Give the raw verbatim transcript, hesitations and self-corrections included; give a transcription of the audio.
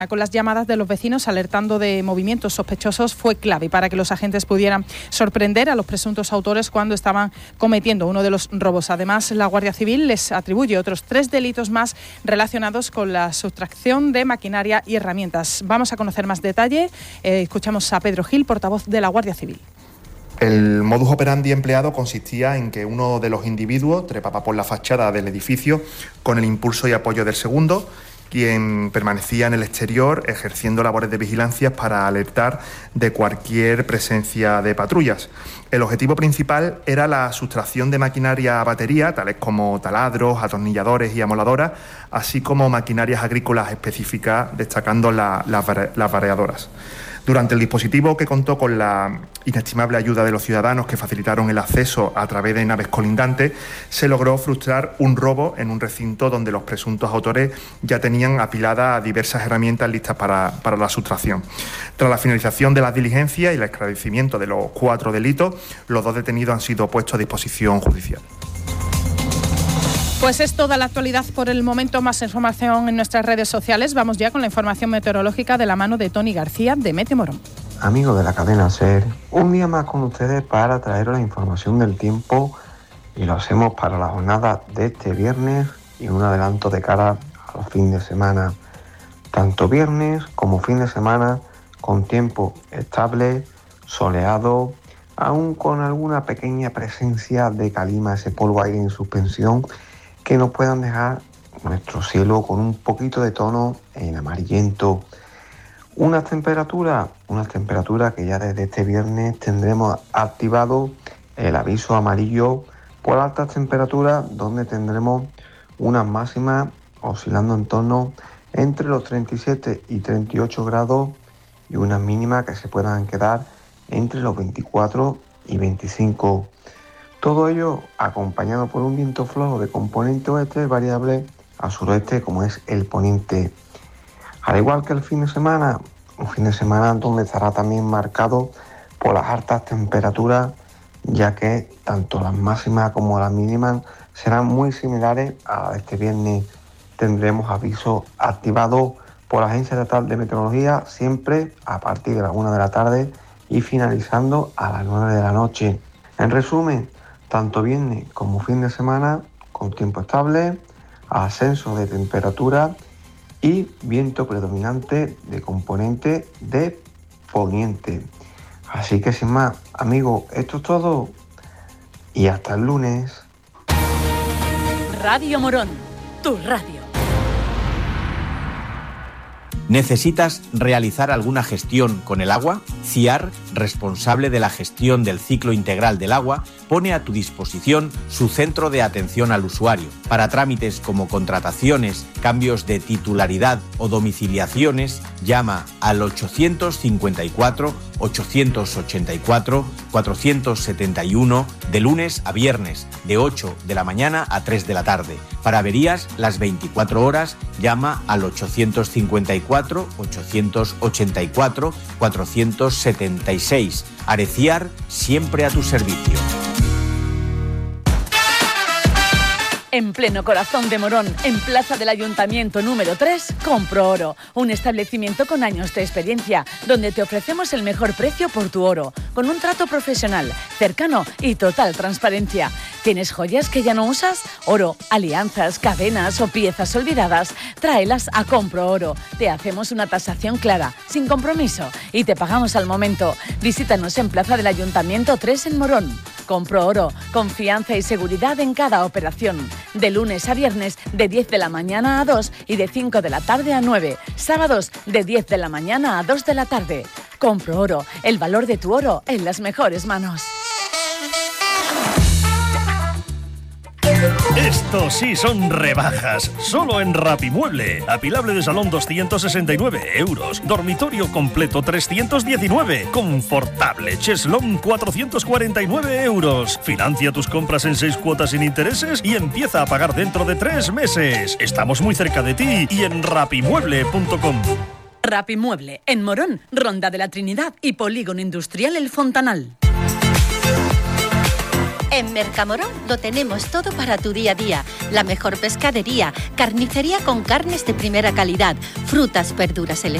con las llamadas de los vecinos alertando de movimientos sospechosos fue clave para que los agentes pudieran sorprender a los presuntos autores cuando estaban cometiendo uno de los robos. Además, la Guardia Civil les atribuye otros tres delitos más relacionados con la sustracción de maquinaria y herramientas. Vamos a conocer más detalle. Eh, escuchamos a Pedro Gil, portavoz de la Guardia Civil. El modus operandi empleado consistía en que uno de los individuos trepaba por la fachada del edificio con el impulso y apoyo del segundo, quien permanecía en el exterior ejerciendo labores de vigilancia para alertar de cualquier presencia de patrullas. El objetivo principal era la sustracción de maquinaria a batería, tales como taladros, atornilladores y amoladoras, así como maquinarias agrícolas específicas, destacando la, la, las variadoras. Durante el dispositivo, que contó con la inestimable ayuda de los ciudadanos que facilitaron el acceso a través de naves colindantes, se logró frustrar un robo en un recinto donde los presuntos autores ya tenían apiladas diversas herramientas listas para, para la sustracción. Tras la finalización de las diligencias y el esclarecimiento de los cuatro delitos, los dos detenidos han sido puestos a disposición judicial. Pues es toda la actualidad por el momento. Más información en nuestras redes sociales. Vamos ya con la información meteorológica de la mano de Tony García de Meteo Morón. Amigos de la cadena SER, un día más con ustedes para traeros la información del tiempo, y lo hacemos para la jornada de este viernes y un adelanto de cara a los fines de semana. Tanto viernes como fin de semana con tiempo estable, soleado, aún con alguna pequeña presencia de calima, ese polvo aire en suspensión, que nos puedan dejar nuestro cielo con un poquito de tono en amarillento. Unas temperaturas, unas temperaturas que ya desde este viernes tendremos activado el aviso amarillo por altas temperaturas, donde tendremos unas máximas oscilando en torno entre los treinta y siete y treinta y ocho grados y unas mínimas que se puedan quedar entre los veinticuatro y veinticinco. Todo ello acompañado por un viento flojo de componente oeste variable a suroeste, como es el poniente. Al igual que el fin de semana, un fin de semana donde estará también marcado por las altas temperaturas, ya que tanto las máximas como las mínimas serán muy similares a la de este viernes. Tendremos aviso activado por la Agencia Estatal de Meteorología siempre a partir de las una de la tarde y finalizando a las nueve de la noche. En resumen, tanto viernes como fin de semana con tiempo estable, ascenso de temperatura y viento predominante de componente de poniente. Así que sin más, amigos, esto es todo y hasta el lunes. Radio Morón, tu radio. ¿Necesitas realizar alguna gestión con el agua? CIAR, responsable de la gestión del ciclo integral del agua, pone a tu disposición su centro de atención al usuario. Para trámites como contrataciones, cambios de titularidad o domiciliaciones, llama al ochocientos cincuenta y cuatro, ochocientos ochenta y cuatro, cuatrocientos setenta y uno de lunes a viernes, de ocho de la mañana a tres de la tarde. Para averías, las veinticuatro horas, llama al ochocientos cincuenta y cuatro, ochocientos ochenta y cuatro, cuatrocientos setenta y seis. Areciar, siempre a tu servicio. En pleno corazón de Morón, en Plaza del Ayuntamiento número tres, Compro Oro, un establecimiento con años de experiencia, donde te ofrecemos el mejor precio por tu oro, con un trato profesional, cercano y total transparencia. ¿Tienes joyas que ya no usas? Oro, alianzas, cadenas o piezas olvidadas, tráelas a Compro Oro. Te hacemos una tasación clara, sin compromiso, y te pagamos al momento. Visítanos en Plaza del Ayuntamiento tres en Morón. Compro Oro, confianza y seguridad en cada operación. De lunes a viernes, de diez de la mañana a dos y de cinco de la tarde a nueve. Sábados, de diez de la mañana a dos de la tarde. Compro Oro, el valor de tu oro en las mejores manos. Estos sí son rebajas, solo en Rapimueble. Apilable de salón doscientos sesenta y nueve euros, dormitorio completo trescientos diecinueve, confortable cheslón cuatrocientos cuarenta y nueve euros. Financia tus compras en seis cuotas sin intereses y empieza a pagar dentro de tres meses. Estamos muy cerca de ti y en rapimueble punto com. Rapimueble, en Morón, Ronda de la Trinidad y Polígono Industrial El Fontanal. En Mercamorón lo tenemos todo para tu día a día. La mejor pescadería, carnicería con carnes de primera calidad, frutas, verduras elegidas.